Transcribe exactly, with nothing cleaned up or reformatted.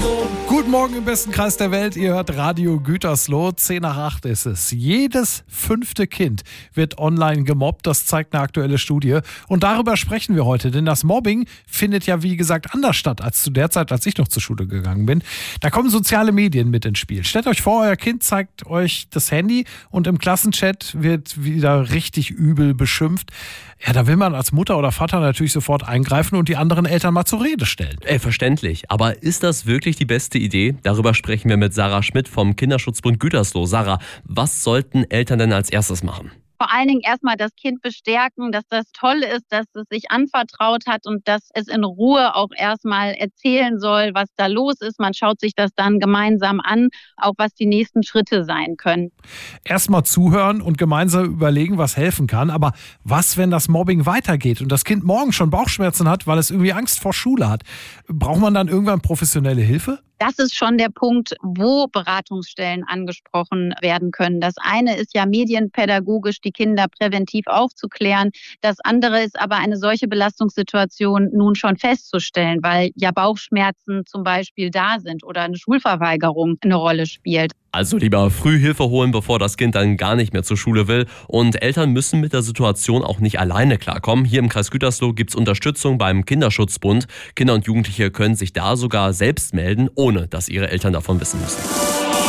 Guten Morgen im besten Kreis der Welt. Ihr hört Radio Gütersloh. zehn nach acht ist es. Jedes fünfte Kind wird online gemobbt. Das zeigt eine aktuelle Studie. Und darüber sprechen wir heute. Denn das Mobbing findet ja, wie gesagt, anders statt als zu der Zeit, als ich noch zur Schule gegangen bin. Da kommen soziale Medien mit ins Spiel. Stellt euch vor, euer Kind zeigt euch das Handy und im Klassenchat wird wieder richtig übel beschimpft. Ja, da will man als Mutter oder Vater natürlich sofort eingreifen und die anderen Eltern mal zur Rede stellen. Äh, verständlich. Aber ist das wirklich die beste Idee? Darüber sprechen wir mit Sarah Schmidt vom Kinderschutzbund Gütersloh. Sarah, was sollten Eltern denn als erstes machen? Vor allen Dingen erstmal das Kind bestärken, dass das toll ist, dass es sich anvertraut hat und dass es in Ruhe auch erstmal erzählen soll, was da los ist. Man schaut sich das dann gemeinsam an, auch was die nächsten Schritte sein können. Erstmal zuhören und gemeinsam überlegen, was helfen kann. Aber was, wenn das Mobbing weitergeht und das Kind morgen schon Bauchschmerzen hat, weil es irgendwie Angst vor Schule hat? Braucht man dann irgendwann professionelle Hilfe? Das ist schon der Punkt, wo Beratungsstellen angesprochen werden können. Das eine ist ja medienpädagogisch, die Kinder präventiv aufzuklären. Das andere ist aber eine solche Belastungssituation nun schon festzustellen, weil ja Bauchschmerzen zum Beispiel da sind oder eine Schulverweigerung eine Rolle spielt. Also lieber früh Hilfe holen, bevor das Kind dann gar nicht mehr zur Schule will. Und Eltern müssen mit der Situation auch nicht alleine klarkommen. Hier im Kreis Gütersloh gibt es Unterstützung beim Kinderschutzbund. Kinder und Jugendliche können sich da sogar selbst melden, ohne dass ihre Eltern davon wissen müssen.